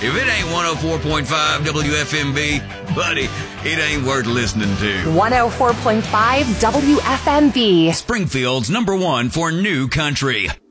If it ain't 104.5 WFMB, buddy, it ain't worth listening to. 104.5 WFMB. Springfield's #1 for new country.